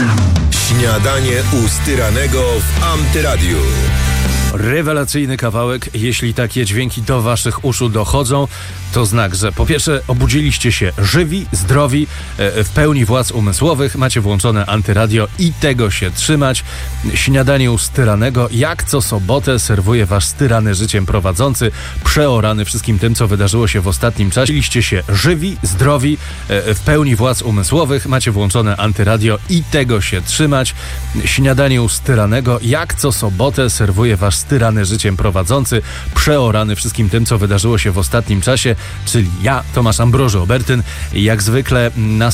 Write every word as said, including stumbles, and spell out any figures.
Śniadanie u Styranego w Antyradiu. Rewelacyjny kawałek. Jeśli takie dźwięki do waszych uszu dochodzą, to znak, że po pierwsze obudziliście się żywi, zdrowi, w pełni władz umysłowych, macie włączone Antyradio i tego się trzymać. Śniadanie u Styranego, jak co sobotę serwuje wasz styrany życiem prowadzący, przeorany wszystkim tym, co wydarzyło się w ostatnim czasie. Obudziliście się żywi, zdrowi, w pełni władz umysłowych, macie włączone Antyradio i tego się trzymać. Śniadanie u Styranego, jak co sobotę serwuje wasz styrany życiem prowadzący, przeorany wszystkim tym, co wydarzyło się w ostatnim czasie, czyli ja, Tomasz Ambroży Obertyn, jak zwykle na